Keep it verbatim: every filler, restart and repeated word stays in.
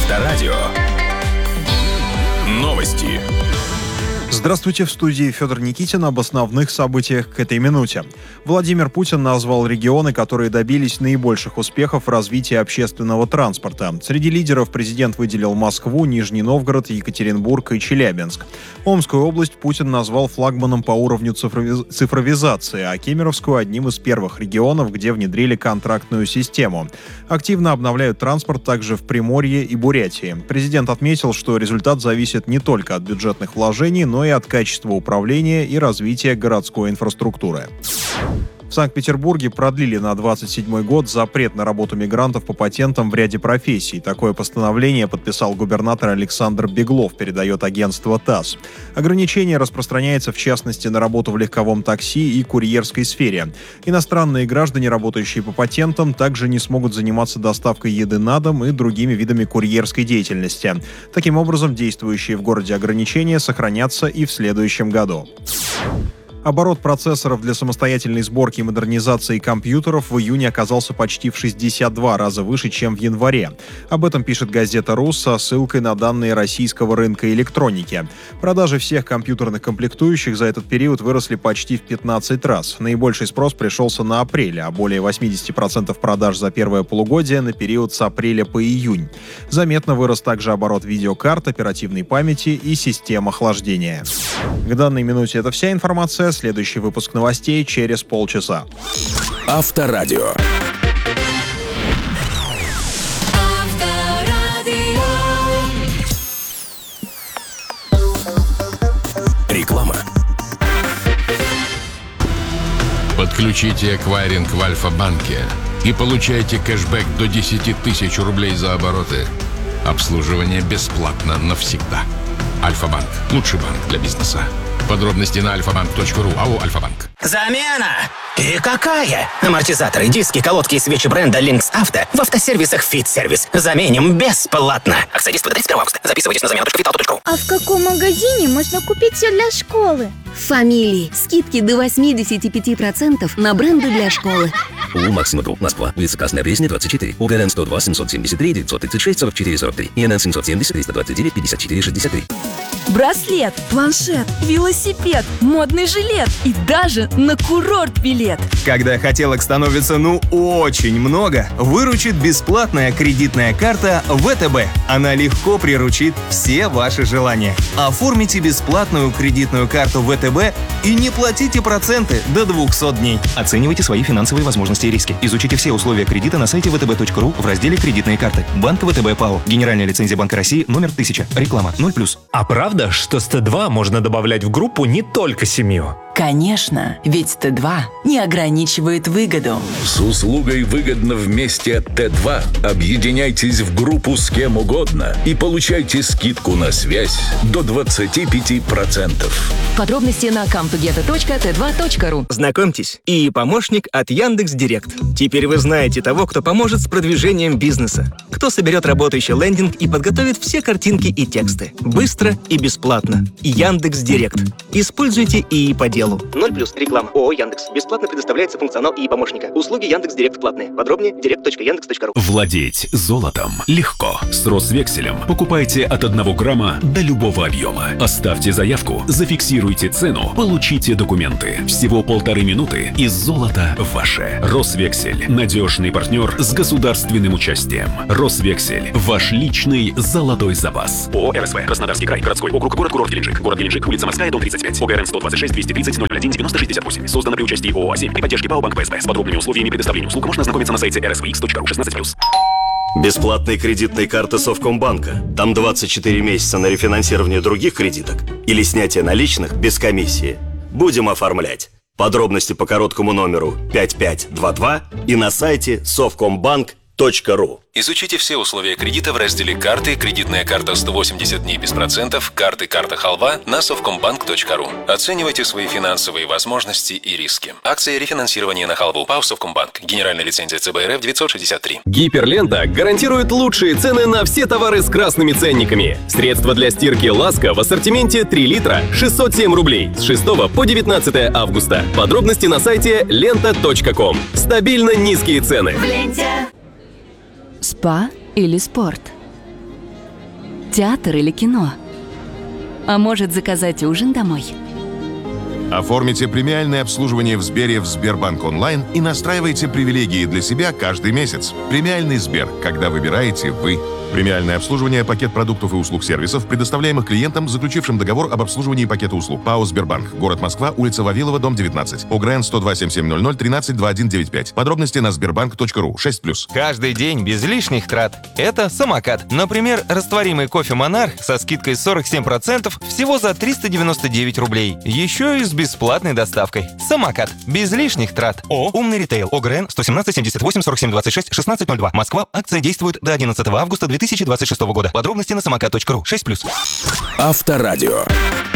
Авторадио. Новости. Здравствуйте, в студии Федор Никитин об основных событиях к этой минуте. Владимир Путин назвал регионы, которые добились наибольших успехов в развитии общественного транспорта. Среди лидеров президент выделил Москву, Нижний Новгород, Екатеринбург и Челябинск. Омскую область Путин назвал флагманом по уровню цифрови- цифровизации, а Кемеровскую – одним из первых регионов, где внедрили контрактную систему. Активно обновляют транспорт также в Приморье и Бурятии. Президент отметил, что результат зависит не только от бюджетных вложений, но и от качества управления и развития городской инфраструктуры. В Санкт-Петербурге продлили на двадцать седьмой год запрет на работу мигрантов по патентам в ряде профессий. Такое постановление подписал губернатор Александр Беглов, передает агентство ТАСС. Ограничение распространяется в частности на работу в легковом такси и курьерской сфере. Иностранные граждане, работающие по патентам, также не смогут заниматься доставкой еды на дом и другими видами курьерской деятельности. Таким образом, действующие в городе ограничения сохранятся и в следующем году. Оборот процессоров для самостоятельной сборки и модернизации компьютеров в июне оказался почти в шестьдесят два раза выше, чем в январе. Об этом пишет газета «Рус» со ссылкой на данные российского рынка электроники. Продажи всех компьютерных комплектующих за этот период выросли почти в пятнадцать раз. Наибольший спрос пришелся на апрель, а более восемьдесят процентов продаж за первое полугодие на период с апреля по июнь. Заметно вырос также оборот видеокарт, оперативной памяти и систем охлаждения. К данной минуте это вся информация. Следующий выпуск новостей через полчаса. Авторадио. Реклама. Подключите эквайринг в Альфа-банке и получайте кэшбэк до десять тысяч рублей за обороты. Обслуживание бесплатно навсегда. Альфа-банк. Лучший банк для бизнеса. Подробности на альфа банк точка ру. АО «Альфа-банк». Замена! И какая? Амортизаторы, диски, колодки и свечи бренда Lynx Auto в автосервисах Fit Service. Заменим бесплатно. Акция действует до тридцать первого августа. Записывайтесь на замену точка витал точка ру. А в каком магазине можно купить все для школы? Фамилии. Скидки до восемьдесят пять процентов на бренды для школы. У Максима Групп Москва. Улица Красная Пресня, двадцать четыре. ОГРН сто два семьсот семьдесят три девятьсот тридцать шесть сорок четыре сорок три. ИНН семьсот семьдесят триста двадцать девять пятьдесят четыре шестьдесят три. Браслет, планшет, велосипед, модный жилет и даже на курорт билет. Когда хотелок становится ну очень много, выручит бесплатная кредитная карта ВТБ. Она легко приручит все ваши желания. Оформите бесплатную кредитную карту ВТБ и не платите проценты до двухсот дней. Оценивайте свои финансовые возможности и риски. Изучите все условия кредита на сайте вэ тэ бэ точка ру в разделе «Кредитные карты». Банк ВТБ ПАО. Генеральная лицензия Банка России номер тысяча. Реклама ноль плюс. А правда, что с Т два можно добавлять в группу не только семью? Конечно, ведь Т два не ограничивает выгоду. С услугой «Выгодно вместе» от Т два объединяйтесь в группу с кем угодно и получайте скидку на связь до двадцать пять процентов. Подробности на кам тугета точка тэ два точка ру. Знакомьтесь, и помощник от Яндекс.Директ. Теперь вы знаете того, кто поможет с продвижением бизнеса. Кто соберет работающий лендинг и подготовит все картинки и тексты. Быстро и бесплатно. Яндекс.Директ. Используйте ИИ по делу. ноль плюс. Реклама. ООО Яндекс. Бесплатно предоставляется функционал ИИ помощника. Услуги Яндекс.Директ платные. Подробнее директ точка яндекс точка ру. Владеть золотом легко. С Росвекселем покупайте от одного грамма до любого объема. Оставьте заявку, зафиксируйте цену, получите документы. Всего полторы минуты, и золото ваше. Росвексель. Надежный партнер с государственным участием. Росвексель. Ваш личный золотой запас. ООО РСВ. Краснодарский край. Городской округ. Город-курорт Геленджик. Город Геленджик. Улица Морская, дом тридцать пять. ОГРН сто двадцать шесть двести тридцать ноль один девяносто шестьдесят восемь. Создано при участии ООО «А семь» при поддержке ПАО Банк ПСБ. С подробными условиями предоставления услуг можно ознакомиться на сайте эр эс ви икс точка ру. шестнадцать плюс. Бесплатные кредитные карты Совкомбанка. Там двадцать четыре месяца на рефинансирование других кредиток или снятие наличных без комиссии. Будем оформлять. Подробности по короткому номеру пять пять два два и на сайте совкомбанк точка ру. Изучите все условия кредита в разделе «Карты», кредитная карта сто восемьдесят дней без процентов, карты «Карта Халва» на совкомбанк точка ру. Оценивайте свои финансовые возможности и риски. Акция рефинансирования на халву. ПАО «Совкомбанк». Генеральная лицензия цэ бэ эр эф девятьсот шестьдесят три. Гиперлента гарантирует лучшие цены на все товары с красными ценниками. Средства для стирки «Ласка» в ассортименте три литра шестьсот семь рублей с шестого по девятнадцатое августа. Подробности на сайте лента точка ком. Стабильно низкие цены. Спа или спорт? театр или кино. А может, заказать ужин домой? Оформите премиальное обслуживание в Сбере в Сбербанк онлайн и настраивайте привилегии для себя каждый месяц. Премиальный Сбер, когда выбираете вы. Премиальное обслуживание, пакет продуктов и услуг сервисов, предоставляемых клиентам, заключившим договор об обслуживании пакета услуг. ПАО «Сбербанк». Город Москва, улица Вавилова, дом девятнадцать. ОГРН сто два семь семь ноль ноль тринадцать двадцать один девяносто пять. Подробности на сбербанк точка ру. шесть плюс. Каждый день без лишних трат. Это самокат. Например, растворимый кофе «Монарх» со скидкой сорок семь процентов всего за триста девяносто девять рублей. Еще и с бесплатной доставкой. Самокат. Без лишних трат. О, умный ритейл. ОГРН сто семнадцать семьдесят восемь сорок семь двадцать шесть шестнадцать ноль два. Москва. Акция действует до одиннадцатого августа две тысячи двадцать шестого года. Подробности на самокат точка ру. шесть плюс. Авторадио.